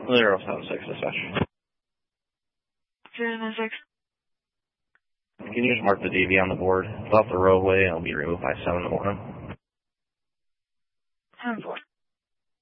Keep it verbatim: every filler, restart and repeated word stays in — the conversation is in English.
zero seven six, dispatch. zero seven six. Can you just mark the D V on the board? It's off the roadway and it'll be removed by seven in the morning. ten four.